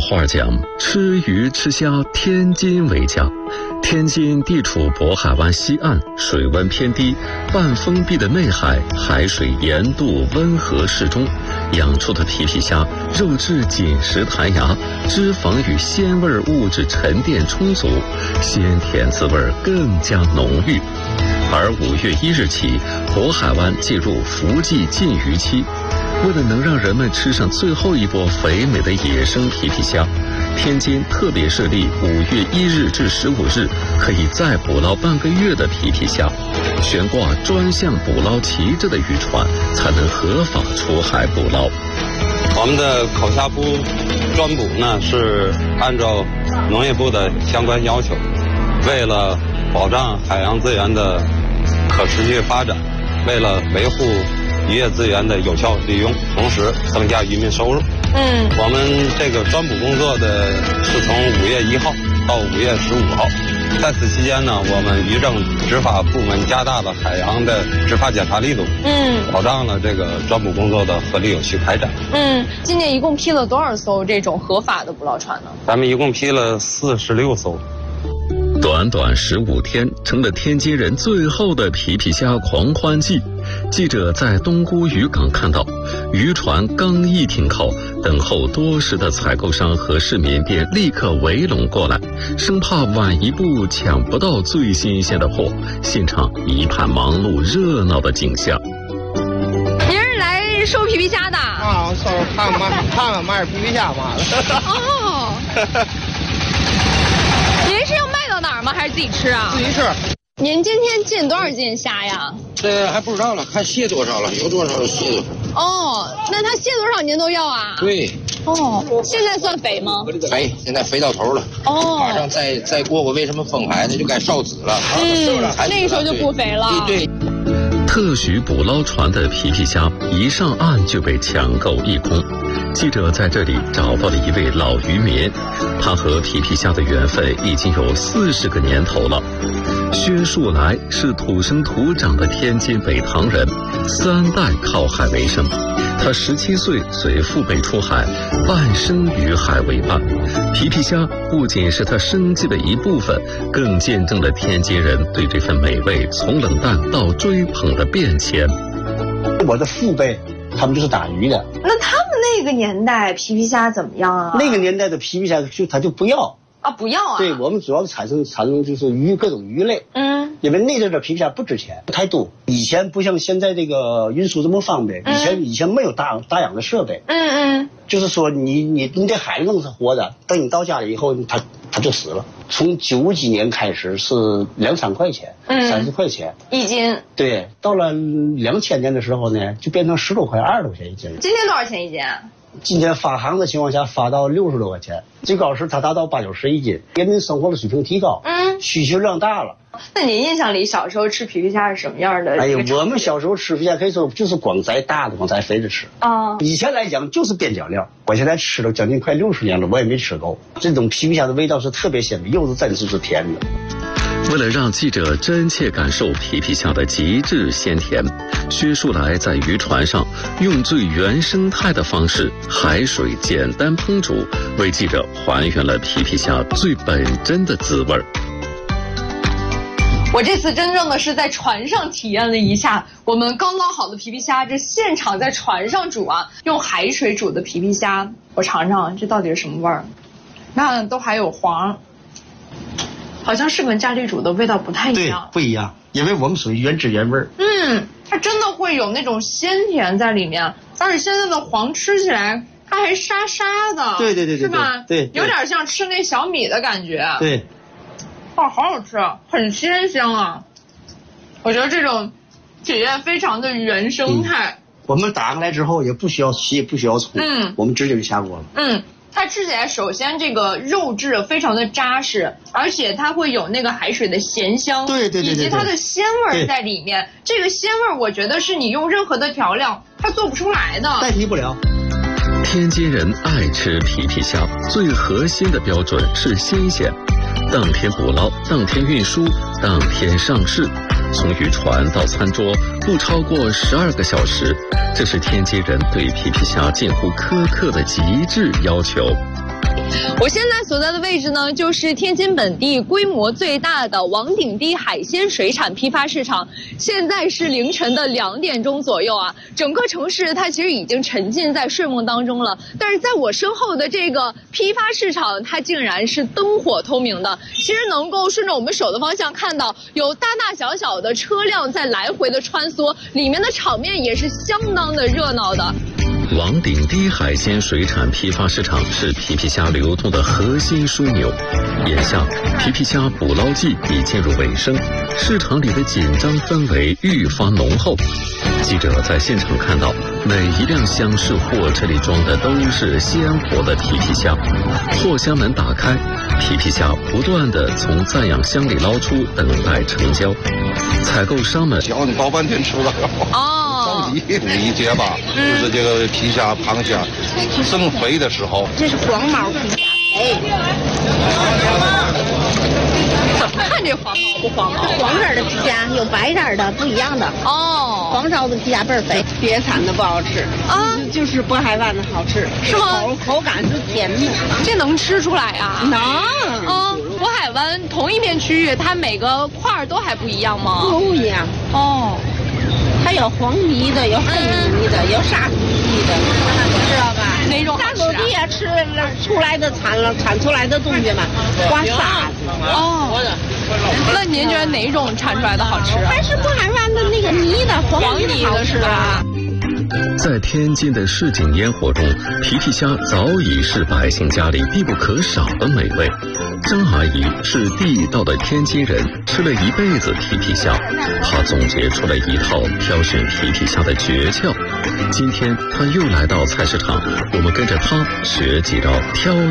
话讲，吃鱼吃虾，天津为佳。天津地处渤海湾西岸，水温偏低，半封闭的内海，海水盐度温和适中，养出的皮皮虾肉质紧实弹牙，脂肪与鲜味物质沉淀充足，鲜甜滋味更加浓郁。而5月1日起，渤海湾进入伏季禁渔期。为了能让人们吃上最后一波肥美的野生皮皮虾，天津特别设立5月1日至15日可以再捕捞半个月的皮皮虾，悬挂专项捕捞旗帜的渔船才能合法出海捕捞。 我们的口虾部专捕呢是按照农业部的相关要求，为了保障海洋资源的可持续发展，为了维护渔业资源的有效利用，同时增加渔民收入。我们这个专捕工作的是从5月1号到5月15号，在此期间呢，我们渔政执法部门加大了海洋的执法检查力度，保障了这个专捕工作的合理有序开展。 今年一共批了多少艘这种合法的捕捞船呢？ 咱们一共批了46艘。 短短15天，成了天津人最后的皮皮虾狂欢季。记者在东沽渔港看到，渔船刚一停靠，等候多时的采购商和市民便立刻围拢过来，生怕晚一步抢不到最新鲜的货，现场一派忙碌热闹的景象。 您是来收皮皮虾的啊？收看看买点皮皮虾嘛的。 哦。您是要卖到哪儿吗？还是自己吃啊？ 自己吃。 您今天进多少斤虾呀？ 这还不知道了，看蟹多少了，有多少蟹多少。 哦，那它蟹多少您都要啊？ 对。 哦，现在算肥吗？ 肥，现在肥到头了。 哦。 马上再过为什么封海呢？就该烧籽了。 那个时候就不肥了。 对。 特许捕捞船的皮皮虾一上岸就被抢购一空。记者在这里找到了一位老渔民，他和皮皮虾的缘分已经有40个年头了。薛树来是土生土长的天津北塘人，3代靠海为生。他17岁随父辈出海，半生与海为伴。皮皮虾不仅是他生计的一部分，更见证了天津人对这份美味从冷淡到追捧的变迁。 我的父辈他们就是打鱼的。 那他们那个年代皮皮虾怎么样啊？ 那个年代的皮皮虾他就不要啊，不要啊。 对，我们主要产生就是各种鱼类。因为那阵的皮皮虾不值钱，不太多。以前不像现在这个运输这么方便，以前没有大养的设备。就是说你在海里弄是活的，等你到家里以后，它就死了。从90几年开始是2-3块钱，30块钱一斤。对， 到了2000年的时候呢，就变成10多块、20多块钱一斤。 今天多少钱一斤？ 今天发行的情况下发到60多块钱，最高时它达到80-90一斤。人民生活的水平提高，需求量大了。 那您印象里小时候吃皮皮虾是什么样的？ 我们小时候吃皮皮虾可以说就是光宰大的，光宰肥的吃啊。以前来讲就是边角料，我现在吃了将近快60年了，我也没吃够。这种皮皮虾的味道是特别鲜美，又是真实是甜的。 为了让记者真切感受皮皮虾的极致鲜甜，薛树来在渔船上用最原生态的方式，海水简单烹煮，为记者还原了皮皮虾最本真的滋味。 我这次真正的是在船上体验了一下我们刚捞好的皮皮虾，这现场在船上煮啊，用海水煮的皮皮虾，我尝尝这到底是什么味儿？那都还有黄，好像是跟家里煮的味道不太一样。 对，不一样，因为我们属于原汁原味。 它真的会有那种鲜甜在里面，而且现在的黄吃起来它还沙沙的。 对， 是吧？ 对， 有点像吃那小米的感觉。 对。 好好吃，很鲜香啊！我觉得这种体验非常的原生态。 我们打上来之后也不需要洗，也不需要冲，我们直接就下锅了。 它吃起来首先这个肉质非常的扎实，而且它会有那个海水的咸香， 对， 以及它的鲜味在里面。这个鲜味我觉得是你用任何的调料它做不出来的， 代替不了。 天津人爱吃皮皮虾，最核心的标准是新鲜。当天捕捞，当天运输，当天上市，从渔船到餐桌不超过12个小时，这是天津人对皮皮虾近乎苛刻的极致要求。 我现在所在的位置呢，就是天津本地规模最大的王顶堤海鲜水产批发市场。现在是凌晨的2点钟左右啊，整个城市它其实已经沉浸在睡梦当中了。但是在我身后的这个批发市场，它竟然是灯火通明的。其实能够顺着我们手的方向看到，有大大小小的车辆在来回的穿梭，里面的场面也是相当的热闹的。 王顶堤海鲜水产批发市场是皮皮虾流动的核心枢纽。眼下，皮皮虾捕捞季已进入尾声，市场里的紧张氛围愈发浓厚。记者在现场看到，每一辆厢式货车里装的都是鲜活的皮皮虾，货箱门打开，皮皮虾不断地从暂养箱里捞出，等待成交。采购商们叫你搞半天吃不了。着急，5·1节吧，就是这个皮虾、螃蟹生肥的时候。 这是黄毛皮虾， 怎么看这黄毛不黄毛？ 黄色的皮虾有白色的，不一样的。 哦， 黄烧的皮虾倍儿肥，别产的不好吃啊，就是渤海湾的好吃， 是吗？ 口感是甜的， 这能吃出来啊？ 能。 渤海湾同一片区域，它每个块儿都还不一样吗？ 不一样。 哦。 它有黄泥的，有黑泥的，有沙土泥的，知道吧？ 哪种好吃啊？ 大陆地下吃出来的产出来的东西嘛，刮沙子。 哦。那您觉得哪种产出来的好吃？ 还是渤海湾的那个泥的，黄泥的是吧？ 在天津的市井烟火中，皮皮虾早已是百姓家里必不可少的美味。张阿姨是地道的天津人，吃了一辈子皮皮虾，她总结出了一套挑选皮皮虾的诀窍。今天她又来到菜市场，我们跟着她学几招挑